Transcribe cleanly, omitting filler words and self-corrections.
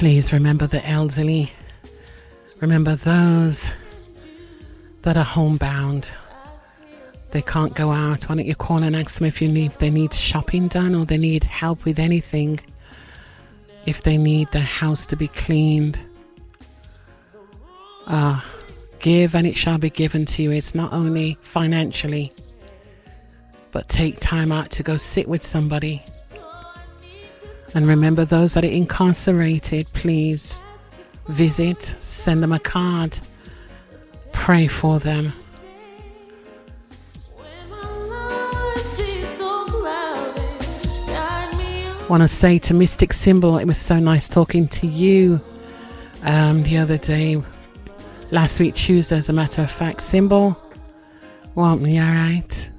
Please remember the elderly. Remember those that are homebound. They can't go out. Why don't you call and ask them if they need shopping done or they need help with anything. If they need their house to be cleaned. Give and it shall be given to you. It's not only financially, but take time out to go sit with somebody. And remember those that are incarcerated, please visit, send them a card, pray for them. Want to say to Mystic Symbol, it was so nice talking to you the other day, last week Tuesday, as a matter of fact. Symbol, want me alright?